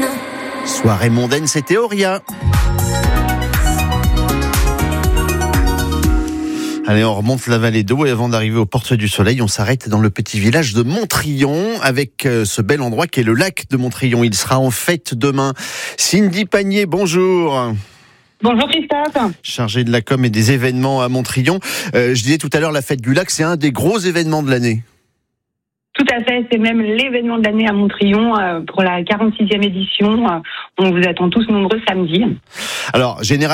Soirée mondaine, c'était Auria. Allez, on remonte la vallée d'eau et avant d'arriver aux Portes du Soleil, on s'arrête dans le petit village de Montrillon avec ce bel endroit qui est le lac de Montrillon. Il sera en fête demain. Cindy Panier, bonjour. Bonjour Christophe. Chargée de la com et des événements à Montrillon. Je disais tout à l'heure, la fête du lac, c'est un des gros événements de l'année. Tout à fait, c'est même l'événement de l'année à Montrillon pour la 46e édition. On vous attend tous nombreux samedi. Alors, généralement,